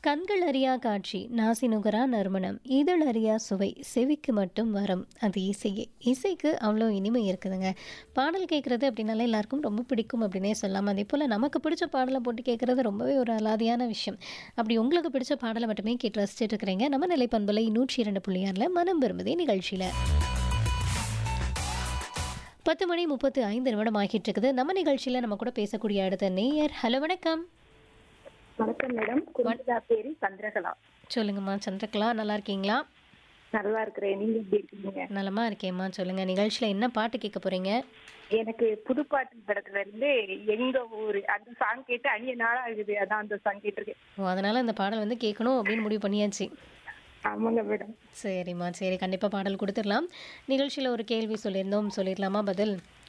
கண்கள் அறியா காட்சி, நாசி நுகரா நறுமணம், இதழ் அறியா சுவை, செவிக்கு மட்டும் வரும். அது இசையே. இசைக்கு அவ்வளோ இனிமை இருக்குதுங்க. பாடல் கேட்குறது அப்படின்னாலே எல்லாருக்கும் ரொம்ப பிடிக்கும் அப்படின்னே சொல்லலாம். அதே போல் நமக்கு பிடிச்ச பாடலை போட்டு கேட்குறது ரொம்பவே ஒரு அலாதியான விஷயம். அப்படி உங்களுக்கு பிடிச்ச பாடலை மட்டுமே கேட்டு ரசிச்சுட்டு இருக்கிறீங்க நம்ம நிலைப்பண்பலை 102.6 மனம் விரும்புதே நிகழ்ச்சியில். 10:35 ஆகிட்டு இருக்குது. நம்ம நிகழ்ச்சியில் நம்ம கூட பேசக்கூடிய அடுத்த நேயர். ஹலோ, வணக்கம். வணக்கம் மேடம். குருந்தா பேரு சந்திரகலா. சொல்லுங்கம்மா சந்திரகலா, நல்லா இருக்கீங்களா? நல்லா இருக்கிறேன். நீங்க எப்படி இருக்கீங்க? நலமா இருக்கேம்மா. சொல்லுங்க, நிகழ்ச்சியில என்ன பாட்டு கேட்க போறீங்க? எனக்கு புதுப்பாட்டு படத்துல இருந்து எங்க ஊரு அந்த சாங் கேட்டு அந்நிய நாளா ஆகுது. அதான் அந்த சாங் கேட்டிருக்கேன். ஓ, அதனால இந்த பாடல் வந்து கேட்கணும் அப்படின்னு முடிவு பண்ணியாச்சு. ஆமாங்க மேடம். சரிம்மா, சரி, கண்டிப்பா பாடல் கொடுத்துடலாம். நிகழ்ச்சியில ஒரு கேள்வி சொல்லியிருந்தோம், சொல்லிடலாமா பதில்?